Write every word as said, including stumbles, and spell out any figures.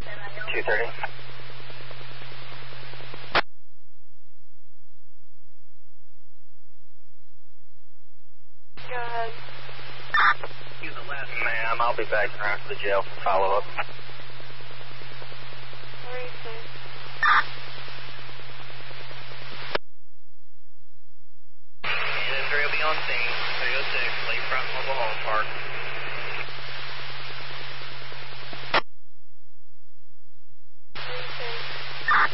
two thirty. Go ahead. Ma'am, I'll be back around to the jail for follow-up. What are you saying? Unit three will be on scene. three oh six, Lakefront Mobile Home Park.